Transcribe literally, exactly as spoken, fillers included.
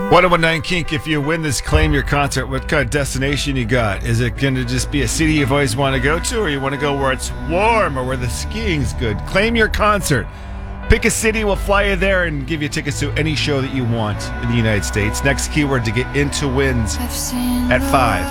one oh one nine Kink, if you win this Claim Your Concert, what kind of destination you got? Is it going to just be a city you've always wanted to go to, or you want to go where it's warm or where the skiing's good? Claim Your Concert. Pick a city, we'll fly you there and give you tickets to any show that you want in the United States. Next keyword to get into wins at five.